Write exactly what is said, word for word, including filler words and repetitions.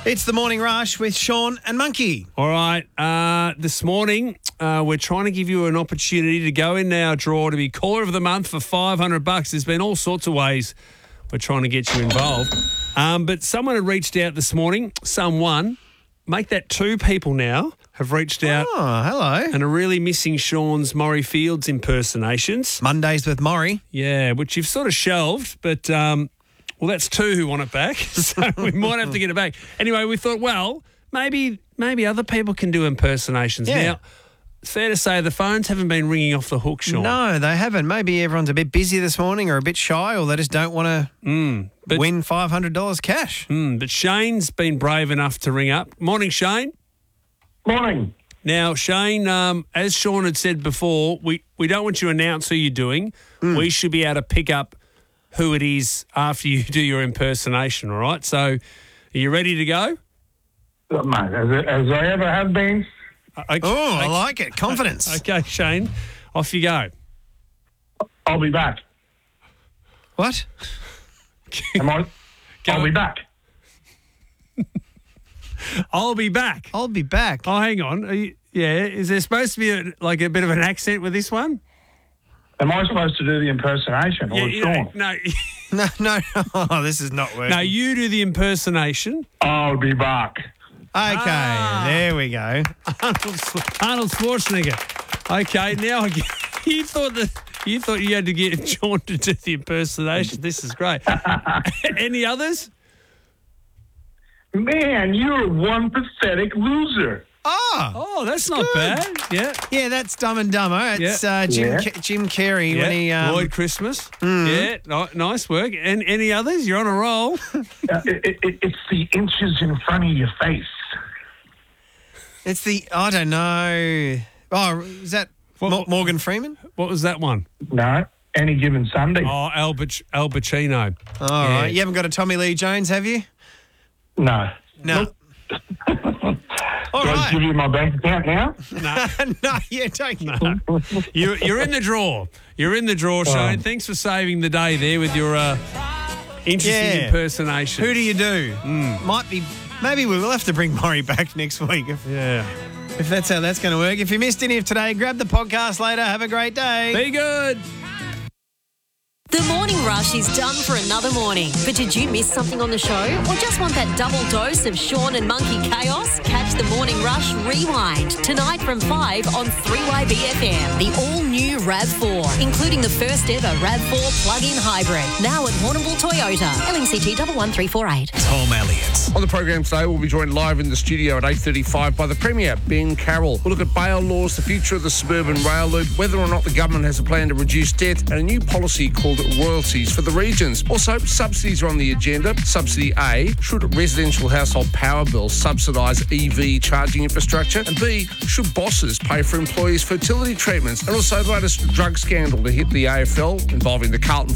It's the Morning Rush with Sean and Monkey. All right. Uh, this morning, uh, we're trying to give you an opportunity to go in our draw to be Caller of the Month for five hundred bucks. There's been all sorts of ways we're trying to get you involved. Um, but someone had reached out this morning. Someone, make that two people now, have reached out Oh, hello. and are really missing Sean's Maury Fields impersonations. Mondays with Maury. Yeah, which you've sort of shelved, but... Um, Well, that's two who want it back, so we might have to get it back. Anyway, we thought, well, maybe maybe other people can do impersonations. Yeah. Now, it's fair to say the phones haven't been ringing off the hook, Sean. No, they haven't. Maybe everyone's a bit busy this morning or a bit shy, or they just don't want to Mm, but, win five hundred dollars cash. mm, but Shane's been brave enough to ring up. Morning, Shane. Morning. Now, Shane, um, as Sean had said before, we, we don't want you to announce who you're doing. We should be able to pick up who it is after you do your impersonation, all right? So are you ready to go? Uh, Mate, as, as I ever have been. Okay. Oh, I like it. Confidence. Okay, Shane, off you go. I'll be back. What? Am I? Go I'll be on. back. I'll be back. I'll be back. Oh, hang on. Are you, yeah, is there supposed to be a, like a bit of an accent with this one? Am I supposed to do the impersonation or Yeah, the you song? know, No, no, no. Oh, this is not working. no, you do the impersonation. I'll be back. Okay, Ah. there we go. Arnold, Arnold Schwarzenegger. Okay, now I get, you thought that you thought you had to get Sean to do the impersonation. This is great. Any others? Man, you're one pathetic loser. Oh, Oh, that's not Good. bad. Yeah. yeah, that's Dumb and Dumber. It's Yeah. uh, Jim Yeah. Ca- Jim Carrey Yeah. when he... Um, Lloyd Christmas. Yeah. Ni- nice work. And any others? You're on a roll. Uh, it, it, it's the inches in front of your face. It's the... I don't know. Oh, is that What- Mo- Morgan Freeman? What was that one? No, any given Sunday. Oh, Al, Bac- Al Pacino. All Yeah. right. You haven't got a Tommy Lee Jones, have you? No. No. All Do I right. give you my bank account now? No. no, you don't. You're, you're in the draw. You're in the draw, Shane. Thanks for saving the day there with your uh, interesting Yeah. impersonation. Who do you do? Might be... Maybe we will have to bring Maury back next week if, Yeah. if that's how that's going to work. If you missed any of today, grab the podcast later. Have a great day. Be good. The Morning Rush is done for another morning. But did you miss something on the show? Or just want that double dose of Sean and Monkey chaos? Catch the Morning Rush Rewind tonight from five on three Y B F M. The all-new RAV four, including the first ever RAV four plug-in hybrid. Now at Warrnambool Toyota. L N C T one one three four eight. Tom Elliott. On the program today, we'll be joined live in the studio at eight thirty-five by the Premier, Ben Carroll. We'll look at bail laws, the future of the suburban rail loop, whether or not the government has a plan to reduce debt, and a new policy called royalties for the regions. Also, subsidies are on the agenda. Subsidy A, should residential household power bills subsidise E V charging infrastructure? And B, should bosses pay for employees' fertility treatments? And also the latest drug scandal to hit the A F L involving the Carlton